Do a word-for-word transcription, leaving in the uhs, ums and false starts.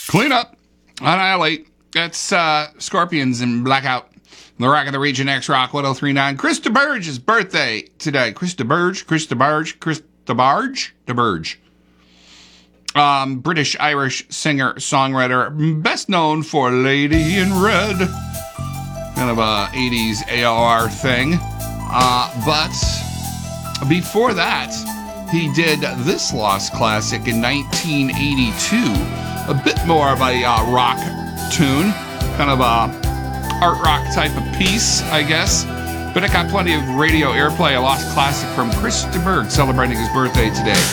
Clean Up, Annihilate. That's uh, Scorpions and Blackout. The Rock of the Region X Rock ten thirty-nine. Chris DeBurge's birthday today. Chris DeBurge, Chris DeBarge, Chris DeBarge, DeBurge. Um, British Irish singer songwriter, best known for Lady in Red, kind of a eighties A O R thing. Uh, but before that, he did this Lost classic in nineteen eighty-two, a bit more of a uh, rock tune, kind of a art rock type of piece, I guess. But it got plenty of radio airplay. A Lost classic from Chris DeBurge celebrating his birthday today.